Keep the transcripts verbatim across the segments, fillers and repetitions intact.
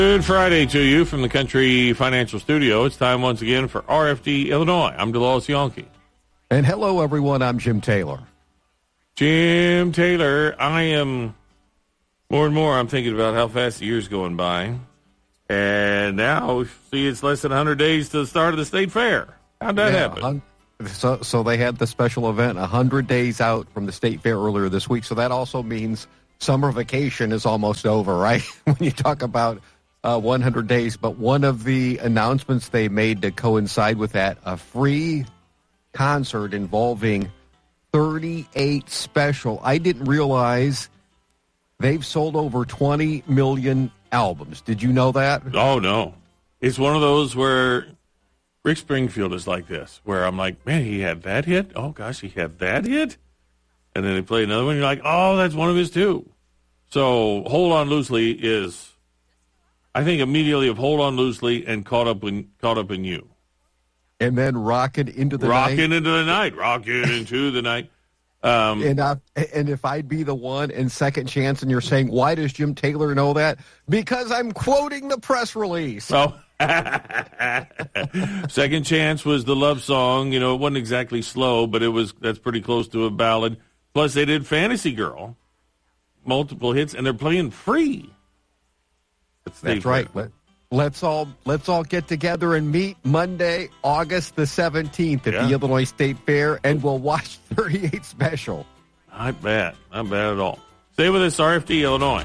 Good Friday to you from the Country Financial Studio. It's time once again for R F D Illinois. I'm DeLawes Yonke. And hello, everyone. I'm Jim Taylor. Jim Taylor, I am, more and more, I'm thinking about how fast the year's going by. And now, see, it's less than one hundred days to the start of the state fair. How'd that yeah, happen? So, so they had the special event one hundred days out from the state fair earlier this week. So that also means summer vacation is almost over, right? When you talk about uh, one hundred days. But one of the announcements they made to coincide with that, a free concert involving thirty-eight special. I didn't realize they've sold over twenty million albums. Did you know that? Oh, no. It's one of those where Rick Springfield is like this, where I'm like, man, he had that hit? Oh, gosh, he had that hit? And then they play another one, you're like, oh, that's one of his too. So Hold On Loosely is, I think, immediately of Hold On Loosely and Caught Up in, Caught Up in You. And then Rockin' Into the Rockin' Night. Rockin' Into the Night. Rockin' Into the Night. Um, and, I, and if I'd be the one in Second Chance and you're saying, why does Jim Taylor know that? Because I'm quoting the press release. Oh. Second Chance was the love song. You know, it wasn't exactly slow, but it was, that's pretty close to a ballad. Plus, they did Fantasy Girl, multiple hits, and they're playing free. That's right. Let, let's all let's all get together and meet Monday, August the seventeenth at yeah. the Illinois State Fair, and we'll watch thirty-eight special. Not bad. Not bad at all. Stay with us, R F D Illinois.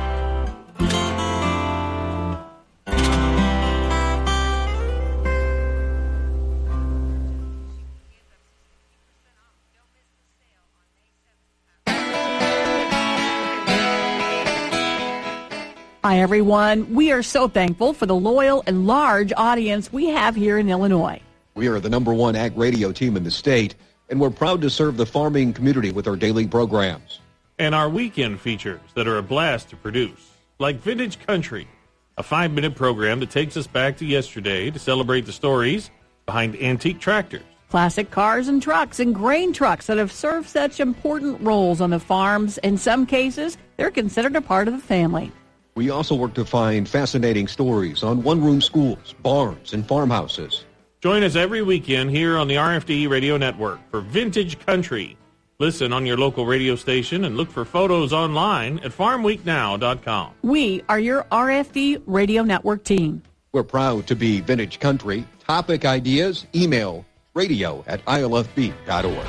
Hi, everyone. We are so thankful for the loyal and large audience we have here in Illinois. We are the number one ag radio team in the state, and we're proud to serve the farming community with our daily programs. And our weekend features that are a blast to produce, like Vintage Country, a five-minute program that takes us back to yesterday to celebrate the stories behind antique tractors. Classic cars and trucks and grain trucks that have served such important roles on the farms. In some cases, they're considered a part of the family. We also work to find fascinating stories on one-room schools, barns, and farmhouses. Join us every weekend here on the R F D Radio Network for Vintage Country. Listen on your local radio station and look for photos online at farm week now dot com. We are your R F D Radio Network team. We're proud to be Vintage Country. Topic ideas, email radio at I L F B dot org.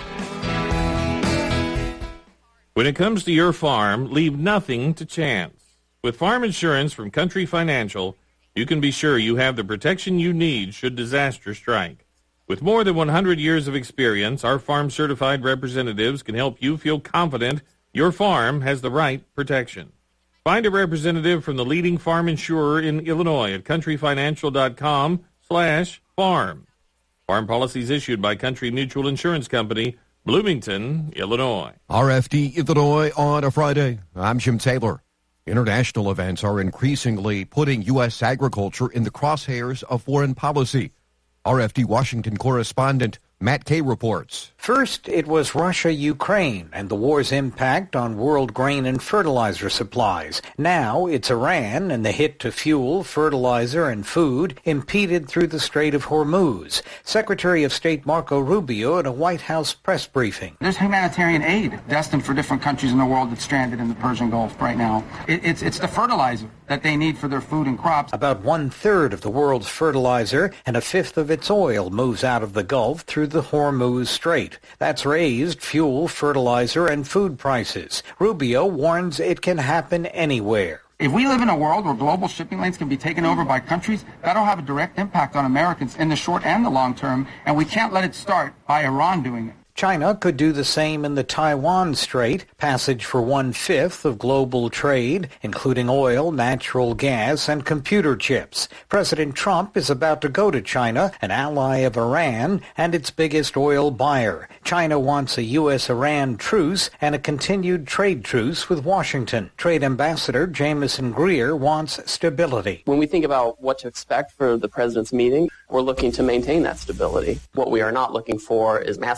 When it comes to your farm, leave nothing to chance. With farm insurance from Country Financial, you can be sure you have the protection you need should disaster strike. With more than one hundred years of experience, our farm-certified representatives can help you feel confident your farm has the right protection. Find a representative from the leading farm insurer in Illinois at country financial dot com slash farm. Farm policies issued by Country Mutual Insurance Company, Bloomington, Illinois. R F D Illinois on a Friday. I'm Jim Taylor. International events are increasingly putting U S agriculture in the crosshairs of foreign policy. R F D Washington correspondent Matt Kay reports. First, it was Russia-Ukraine and the war's impact on world grain and fertilizer supplies. Now, it's Iran and the hit to fuel, fertilizer, and food impeded through the Strait of Hormuz. Secretary of State Marco Rubio at a White House press briefing. There's humanitarian aid destined for different countries in the world that's stranded in the Persian Gulf right now. It, it's, it's the fertilizer that they need for their food and crops. About one-third of the world's fertilizer and a fifth of its oil moves out of the Gulf through the Hormuz Strait. That's raised fuel, fertilizer, and food prices. Rubio warns it can happen anywhere. If we live in a world where global shipping lanes can be taken over by countries, that'll have a direct impact on Americans in the short and the long term, and we can't let it start by Iran doing it. China could do the same in the Taiwan Strait, passage for one-fifth of global trade, including oil, natural gas, and computer chips. President Trump is about to go to China, an ally of Iran and its biggest oil buyer. China wants a U S Iran truce and a continued trade truce with Washington. Trade Ambassador Jameson Greer wants stability. When we think about what to expect for the president's meeting, we're looking to maintain that stability. What we are not looking for is massive confrontation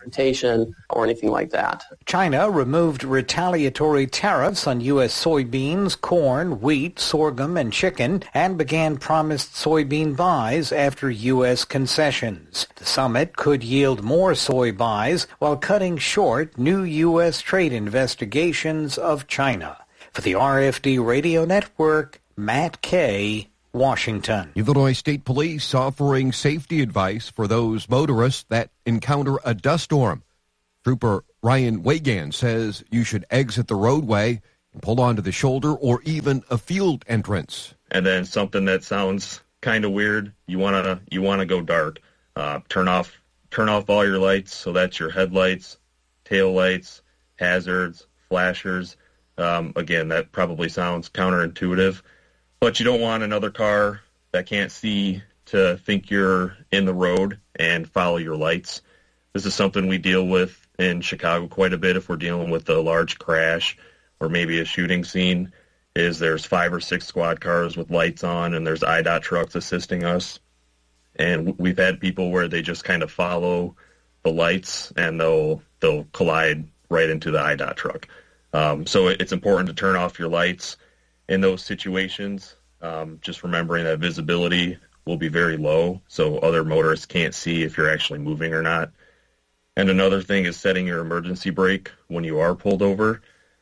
confrontation or anything like that. China removed retaliatory tariffs on U S soybeans, corn, wheat, sorghum, and chicken, and began promised soybean buys after U S concessions. The summit could yield more soy buys while cutting short new U S trade investigations of China. For the R F D Radio Network, Matt Kay, Washington. Illinois State Police offering safety advice for those motorists that encounter a dust storm. Trooper Ryan Wagan says you should exit the roadway and pull onto the shoulder or even a field entrance. And then something that sounds kind of weird, you want to you want to go dark. Uh, turn off turn off all your lights, so that's your headlights, tail lights, hazards, flashers. Um, again, that probably sounds counterintuitive. But you don't want another car that can't see to think you're in the road and follow your lights. This is something we deal with in Chicago quite a bit if we're dealing with a large crash or maybe a shooting scene, is there's five or six squad cars with lights on and there's I DOT trucks assisting us. And we've had people where they just kind of follow the lights and they'll they'll collide right into the I DOT truck. Um, so it's important to turn off your lights in those situations, um, just remembering that visibility will be very low, so other motorists can't see if you're actually moving or not. And another thing is setting your emergency brake when you are pulled over.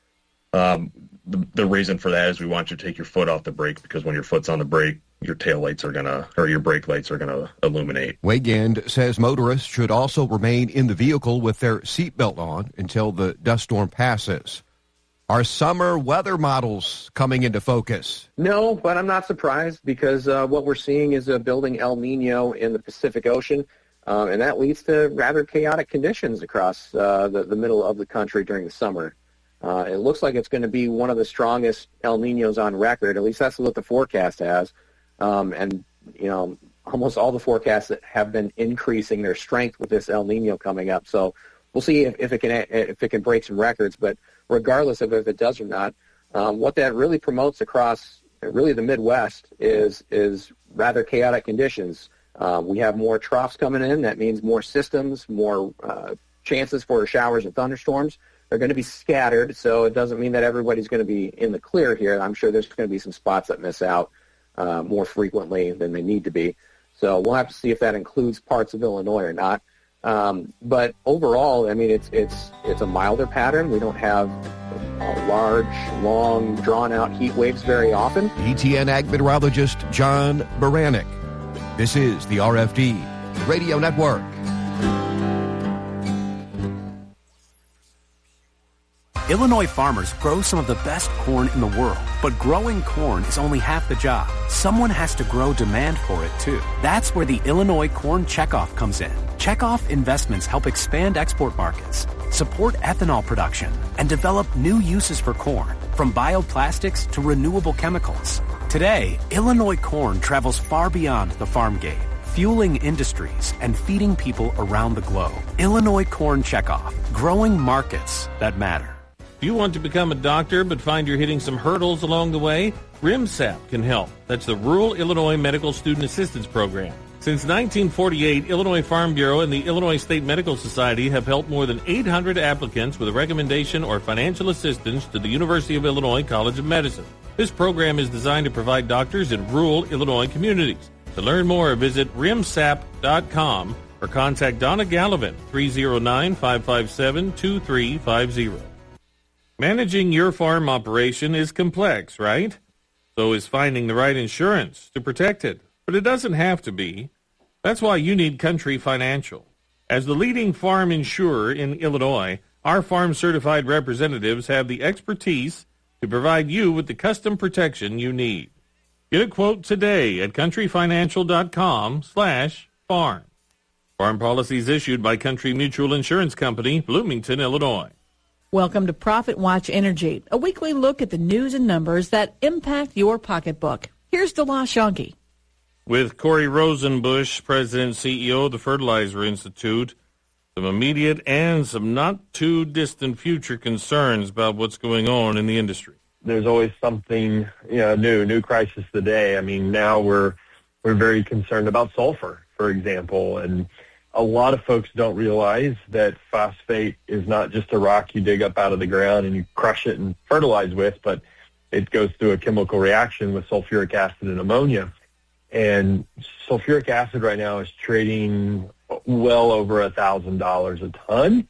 Um, the, the reason for that is we want you to take your foot off the brake, because when your foot's on the brake, your tail lights are going to, or your brake lights are going to illuminate. Wegand says motorists should also remain in the vehicle with their seatbelt on until the dust storm passes. Are summer weather models coming into focus? No, but I'm not surprised, because uh, what we're seeing is a building El Nino in the Pacific Ocean, uh, and that leads to rather chaotic conditions across uh, the, the middle of the country during the summer. Uh, it looks like it's going to be one of the strongest El Ninos on record. At least that's what the forecast has. Um, and, you know, almost all the forecasts have been increasing their strength with this El Nino coming up. So we'll see if, if it can if it can break some records. But regardless of if it does or not, um, what that really promotes across really the Midwest is is rather chaotic conditions. Um, we have more troughs coming in. That means more systems, more uh, chances for showers and thunderstorms. They're going to be scattered, so it doesn't mean that everybody's going to be in the clear here. I'm sure there's going to be some spots that miss out uh, more frequently than they need to be. So we'll have to see if that includes parts of Illinois or not. Um, but overall, I mean, it's it's it's a milder pattern. We don't have uh, large, long, drawn-out heat waves very often. E T N ag meteorologist John Baranek. This is the R F D Radio Network. Illinois farmers grow some of the best corn in the world, but growing corn is only half the job. Someone has to grow demand for it, too. That's where the Illinois Corn Checkoff comes in. Checkoff investments help expand export markets, support ethanol production, and develop new uses for corn, from bioplastics to renewable chemicals. Today, Illinois corn travels far beyond the farm gate, fueling industries and feeding people around the globe. Illinois Corn Checkoff, growing markets that matter. If you want to become a doctor but find you're hitting some hurdles along the way, RIMSAP can help. That's the Rural Illinois Medical Student Assistance Program. Since nineteen forty-eight, Illinois Farm Bureau and the Illinois State Medical Society have helped more than eight hundred applicants with a recommendation or financial assistance to the University of Illinois College of Medicine. This program is designed to provide doctors in rural Illinois communities. To learn more, visit rimsap dot com or contact Donna Gallivan, three oh nine, five five seven, two three five zero. Managing your farm operation is complex, right? So is finding the right insurance to protect it. But it doesn't have to be. That's why you need Country Financial. As the leading farm insurer in Illinois, our farm-certified representatives have the expertise to provide you with the custom protection you need. Get a quote today at countryfinancial.com slash farm. Farm policies issued by Country Mutual Insurance Company, Bloomington, Illinois. Welcome to Profit Watch Energy, a weekly look at the news and numbers that impact your pocketbook. Here's DeLa Shonky. With Corey Rosenbusch, President and C E O of the Fertilizer Institute, some immediate and some not-too-distant future concerns about what's going on in the industry. There's always something, you know, new, new crisis today. I mean, now we're we're very concerned about sulfur, for example, and a lot of folks don't realize that phosphate is not just a rock you dig up out of the ground and you crush it and fertilize with, but it goes through a chemical reaction with sulfuric acid and ammonia. And sulfuric acid right now is trading well over a thousand dollars a ton.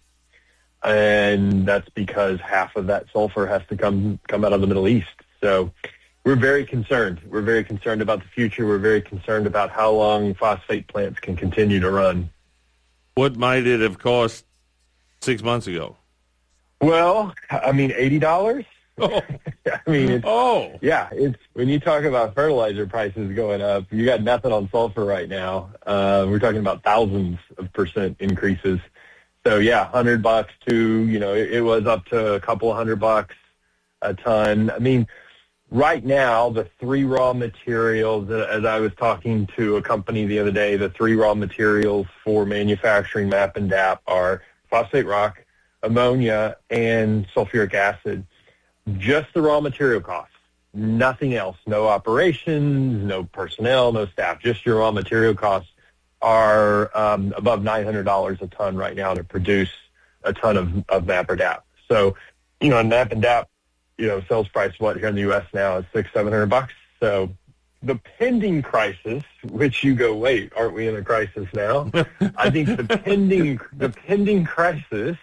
And that's because half of that sulfur has to come, come out of the Middle East. So we're very concerned. We're very concerned about the future. We're very concerned about how long phosphate plants can continue to run. What might it have cost six months ago? Well, I mean, eighty dollars. Oh. I mean, it's, oh, yeah, it's when you talk about fertilizer prices going up, you got nothing on sulfur right now. Uh, we're talking about thousands of percent increases. So yeah, hundred bucks to, you know, it, it was up to a couple of hundred bucks a ton. I mean, right now, the three raw materials, as I was talking to a company the other day, the three raw materials for manufacturing M A P and D A P are phosphate rock, ammonia, and sulfuric acid. Just the raw material costs, nothing else. No operations, no personnel, no staff. Just your raw material costs are um, above nine hundred dollars a ton right now to produce a ton of, of M A P or D A P. So, you know, M A P and D A P, you know, sales price, what, here in the U S now is six, seven hundred bucks. So the pending crisis, which you go, wait, aren't we in a crisis now? I think the pending, the pending crisis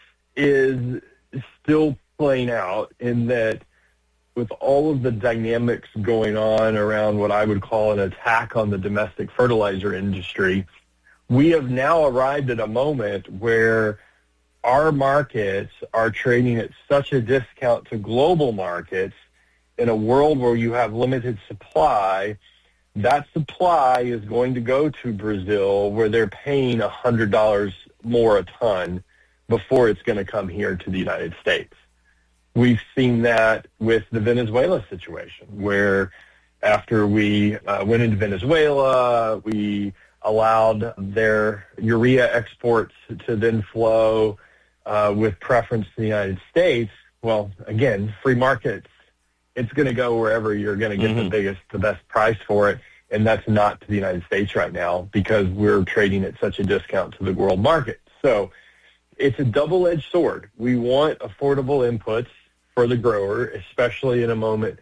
is still playing out in that with all of the dynamics going on around what I would call an attack on the domestic fertilizer industry, we have now arrived at a moment where our markets are trading at such a discount to global markets in a world where you have limited supply. That supply is going to go to Brazil where they're paying one hundred dollars more a ton before it's going to come here to the United States. We've seen that with the Venezuela situation, where after we uh, went into Venezuela, we allowed their urea exports to then flow uh, with preference to the United States. Well, again, free markets, it's going to go wherever you're going to get mm-hmm. the biggest, the best price for it, and that's not to the United States right now because we're trading at such a discount to the world market. So it's a double-edged sword. We want affordable inputs for the grower, especially in a moment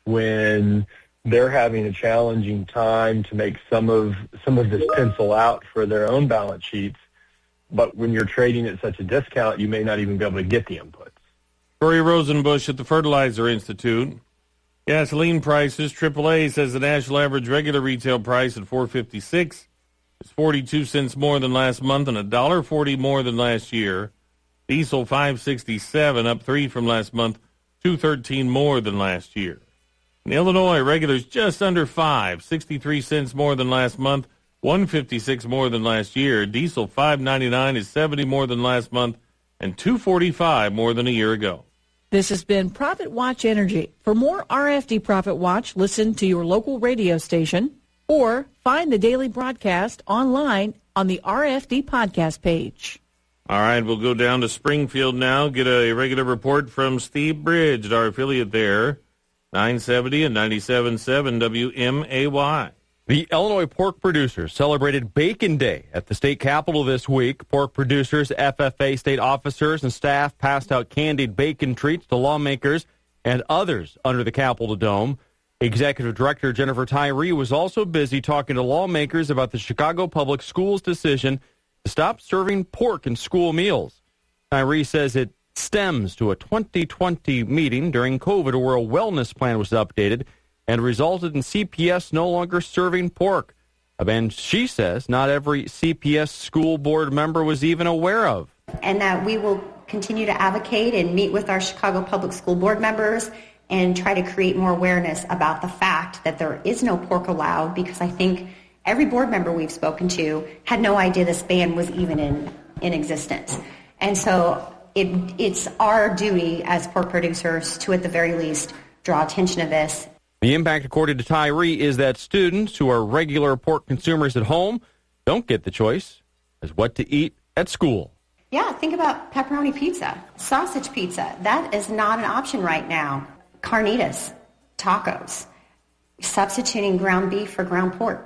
when they're having a challenging time to make some of some of this pencil out for their own balance sheets. But when you're trading at such a discount, you may not even be able to get the inputs. Corey Rosenbush at the Fertilizer Institute. Gasoline prices, triple A says the national average regular retail price at four fifty-six is forty-two cents more than last month and one dollar forty more than last year. Diesel five sixty-seven, up three from last month, two thirteen more than last year. In Illinois, regulars just under five, sixty-three cents more than last month, one fifty-six more than last year. Diesel five ninety-nine is seventy more than last month, and two forty-five more than a year ago. This has been Profit Watch Energy. For more R F D Profit Watch, listen to your local radio station or find the daily broadcast online on the R F D podcast page. All right, we'll go down to Springfield now, get a regular report from Steve Bridge, our affiliate there, nine seventy and ninety-seven point seven W M A Y. The Illinois pork producers celebrated Bacon Day at the state capitol this week. Pork producers, F F A state officers, and staff passed out candied bacon treats to lawmakers and others under the Capitol Dome. Executive Director Jennifer Tyree was also busy talking to lawmakers about the Chicago Public Schools decision to stop serving pork in school meals. Tyree says it stems to a twenty twenty meeting during COVID where a wellness plan was updated and resulted in C P S no longer serving pork. And she says not every C P S school board member was even aware of. And that we will continue to advocate and meet with our Chicago Public School Board members and try to create more awareness about the fact that there is no pork allowed, because I think every board member we've spoken to had no idea this ban was even in, in existence. And so it, it's our duty as pork producers to, at the very least, draw attention to this. The impact, according to Tyree, is that students who are regular pork consumers at home don't get the choice as what to eat at school. Yeah, think about pepperoni pizza, sausage pizza. That is not an option right now. Carnitas, tacos, substituting ground beef for ground pork.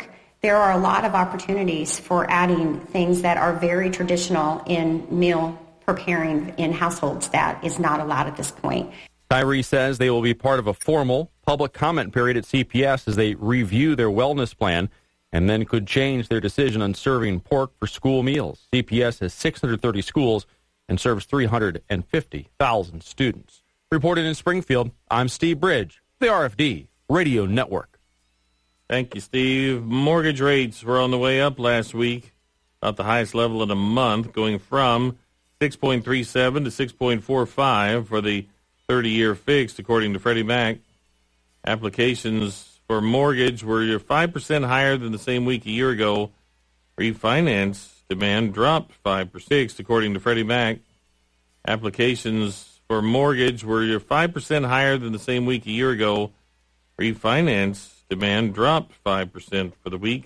there are a lot of opportunities for adding things that are very traditional in meal preparing in households that is not allowed at this point. Tyree says they will be part of a formal public comment period at C P S as they review their wellness plan and then could change their decision on serving pork for school meals. C P S has six hundred thirty schools and serves three hundred fifty thousand students. Reporting in Springfield, I'm Steve Bridge, the R F D Radio Network. Thank you, Steve. Mortgage rates were on the way up last week, about the highest level in a month, going from six point three seven to six point four five for the thirty-year fixed, according to Freddie Mac. Applications for mortgage were five percent higher than the same week a year ago. Refinance demand dropped five percent, according to Freddie Mac. Applications for mortgage were five percent higher than the same week a year ago. Refinance demand dropped five percent for the week.